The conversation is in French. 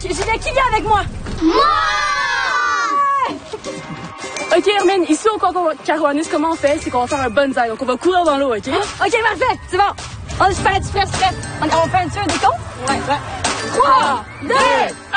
qui vient avec moi? Moi! Ok, Hermine, ici au Carouanis, comment on fait? C'est qu'on va faire un bonsaï, donc on va courir dans l'eau, ok? Ok, parfait, c'est bon. On est super prêt. On fait un décompte? Ouais. 3, 2,